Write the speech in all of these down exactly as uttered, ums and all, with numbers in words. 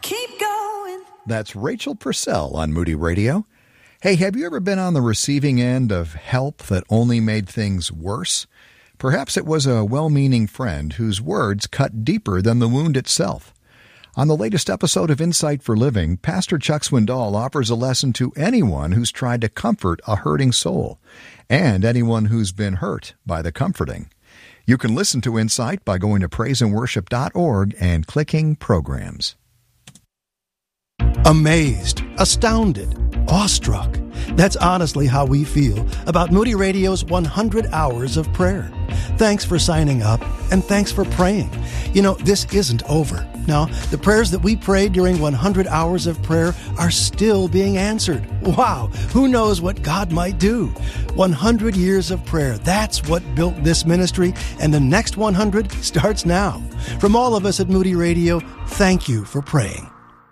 keep going. That's Rachel Purcell on Moody Radio. Hey, have you ever been on the receiving end of help that only made things worse? Perhaps it was a well-meaning friend whose words cut deeper than the wound itself. On the latest episode of Insight for Living, Pastor Chuck Swindoll offers a lesson to anyone who's tried to comfort a hurting soul and anyone who's been hurt by the comforting. You can listen to Insight by going to praise and worship dot org and clicking Programs. Amazed, astounded, awestruck. That's honestly how we feel about Moody Radio's one hundred hours of prayer. Thanks for signing up, and thanks for praying. You know, this isn't over. No, the prayers that we prayed during one hundred hours of prayer are still being answered. Wow, who knows what God might do? one hundred years of prayer, that's what built this ministry, and the next one hundred starts now. From all of us at Moody Radio, thank you for praying.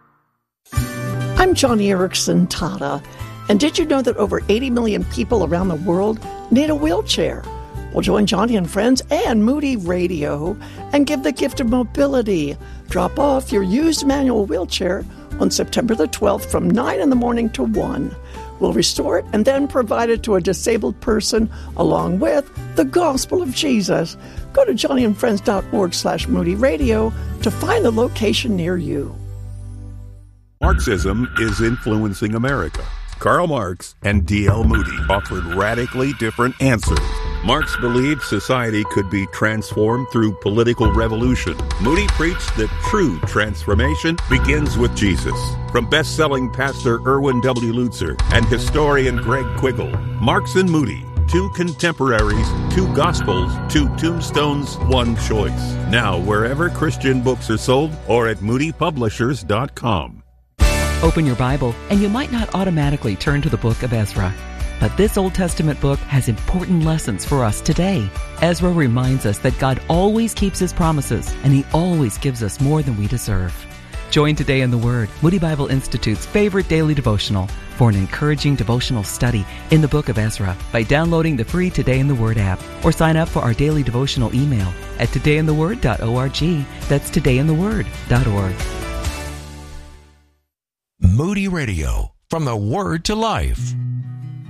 I'm Johnny Erickson Tata, and did you know that over eighty million people around the world need a wheelchair? Well, join Johnny and friends and Moody Radio and give the gift of mobility. Drop off your used manual wheelchair on September the twelfth from nine in the morning to one. We'll restore it and then provide it to a disabled person along with the gospel of Jesus. Go to johnny and friends dot org slash Moody Radio to find the location near you. Marxism is influencing America. Karl Marx and D L Moody offered radically different answers. Marx believed society could be transformed through political revolution. Moody preached that true transformation begins with Jesus. From best-selling pastor Erwin W. Lutzer and historian Greg Quiggle, Marx and Moody, two contemporaries, two gospels, two tombstones, one choice. Now, wherever Christian books are sold or at moody publishers dot com. Open your Bible, and you might not automatically turn to the book of Ezra. But this Old Testament book has important lessons for us today. Ezra reminds us that God always keeps His promises, and He always gives us more than we deserve. Join Today in the Word, Moody Bible Institute's favorite daily devotional, for an encouraging devotional study in the book of Ezra by downloading the free Today in the Word app, or sign up for our daily devotional email at today in the word dot org. That's today in the word dot org. Moody Radio, from the Word to Life.